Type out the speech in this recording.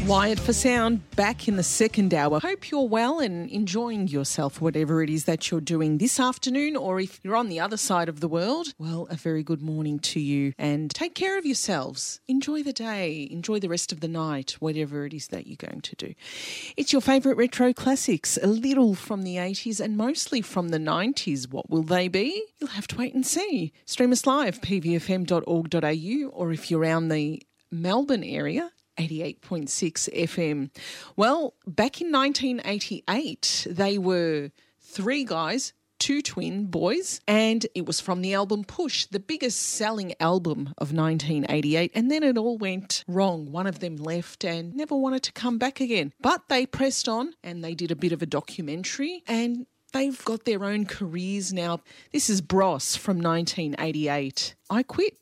Wired for Sound, back in the second hour. Hope you're well and enjoying yourself, whatever it is that you're doing this afternoon, or if you're on the other side of the world, well, a very good morning to you, and take care of yourselves. Enjoy the day, enjoy the rest of the night, whatever it is that you're going to do. It's your favourite retro classics, a little from the 80s and mostly from the 90s. What will they be? You'll have to wait and see. Stream us live, pvfm.org.au, or if you're around the Melbourne area, 88.6 FM. Well, back in 1988, they were three guys, two twin boys, and it was from the album Push, the biggest selling album of 1988, and then it all went wrong. One of them left and never wanted to come back again. But they pressed on and they did a bit of a documentary, and they've got their own careers now. This is Bros from 1988. I Quit.